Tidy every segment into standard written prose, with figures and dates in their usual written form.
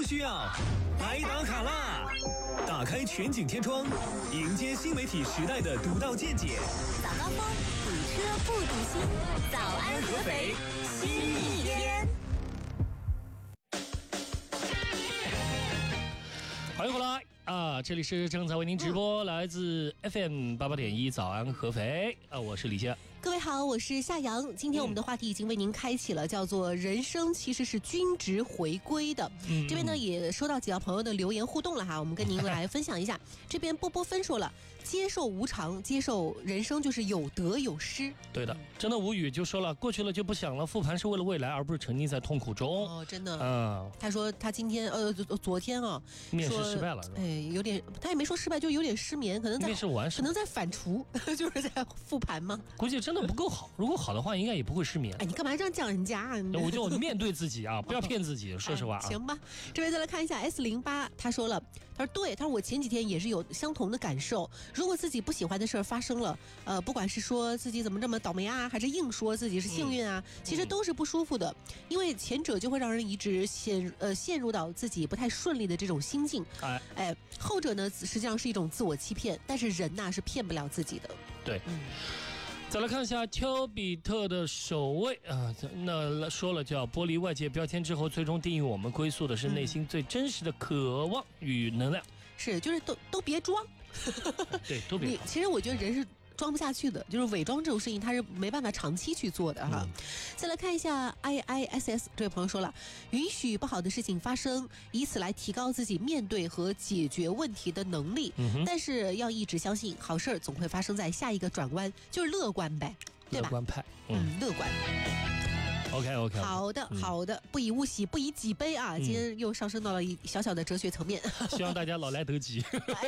需要来打卡啦！打开全景天窗，迎接新媒体时代的独到见解。 早高峰，堵车不堵心。早安合肥，新一天。 欢迎回来啊！这里是正在为您直播，来自 FM 88.1早安合肥啊，我是李健。 各位好，我是夏阳。今天我们的话题已经为您开启了，叫做人生其实是均值回归的。这边呢也收到几条朋友的留言互动了哈，我们跟您来分享一下。这边波波分说了，接受无常，接受人生就是有得有失。 对的，真的无语，就说了过去了就不想了，复盘是为了未来，而不是沉溺在痛苦中。 哦，真的。他说他今天昨天啊， 面试失败了， 有点，他也没说失败，就有点失眠，可能在面试完可能在反刍，就是在复盘吗？ 估计真的不够好，如果好的话，应该也不会失眠。 哎，你干嘛这样讲人家啊？ 我就面对自己啊，不要骗自己。说实话啊， 行吧。这边再来看一下 S08，他说了，他说对，他说我前几天也是有相同的感受。如果自己不喜欢的事儿发生了，不管是说自己怎么这么倒霉啊，还是硬说自己是幸运啊，其实都是不舒服的。因为前者就会让人一直陷入到自己不太顺利的这种心境。后者呢，实际上是一种自我欺骗，但是人呐是骗不了自己的。 对。再来看一下丘比特的守卫啊，那说了叫剥离外界标签之后，最终定义我们归宿的是内心最真实的渴望与能量。 是，就是都别装。 对，都别装。 其实我觉得人是装不下去的，就是伪装这种事情，他是没办法长期去做的哈。再来看一下 IISS 这位朋友说了，允许不好的事情发生，以此来提高自己面对和解决问题的能力。但是要一直相信，好事总会发生在下一个转弯，就是乐观呗，对吧？ 乐观派， 乐观。 OK， 好的，不以物喜，不以己悲啊！今天又上升到了小小的哲学层面。 希望大家老来得及。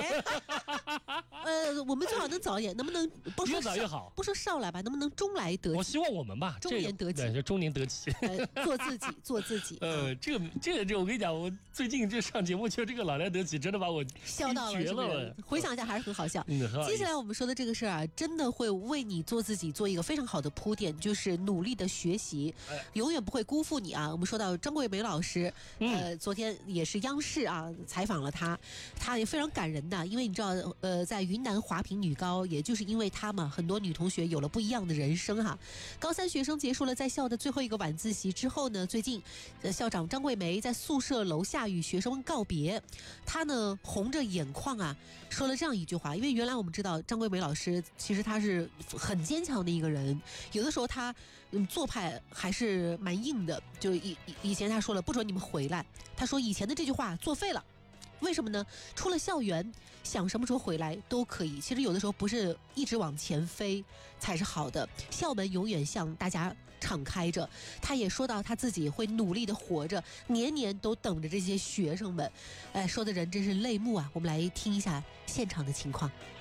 我们最好能早一点，能不能不说越早越好？ 不说少来吧，能不能中来得及？ 我希望我们吧， 中年得及， 对，中年得及。 做自己。 这我跟你讲，我最近这上节目，就这个老来得及，真的把我笑到了，是不是？回想一下还是很好笑。接下来我们说的这个事儿啊，真的会为你做自己做一个非常好的铺垫，就是努力的学习。永远不会辜负你啊！我们说到张桂梅老师，昨天也是央视啊采访了她也非常感人的，因为你知道，在云南华坪女高，也就是因为她嘛，很多女同学有了不一样的人生哈。高三学生结束了在校的最后一个晚自习之后呢，最近校长张桂梅在宿舍楼下与学生们告别，她呢红着眼眶啊说了这样一句话，因为原来我们知道张桂梅老师其实她是很坚强的一个人，有的时候她做派还是蛮硬的，就以前他说了不准你们回来，他说以前的这句话作废了，为什么呢？出了校园想什么时候回来都可以，其实有的时候不是一直往前飞才是好的，校门永远向大家敞开着。他也说到他自己会努力的活着，年年都等着这些学生们，说的人真是泪目啊。我们来听一下现场的情况。